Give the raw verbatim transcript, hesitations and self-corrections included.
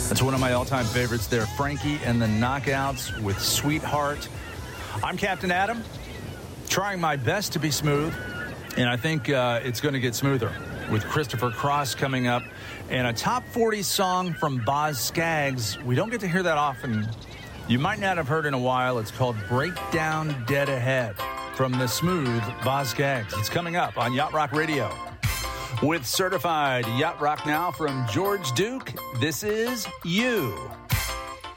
That's one of my all-time favorites there, Frankie and the Knockouts with Sweetheart. I'm Captain Adam, trying my best to be smooth, and I think uh, it's going to get smoother with Christopher Cross coming up and a top forty song from Boz Scaggs. We don't get to hear that often. You might not have heard in a while. It's called Breakdown Dead Ahead from the smooth Boz Scaggs. It's coming up on Yacht Rock Radio. With certified Yacht Rock Now from George Duke, this is You.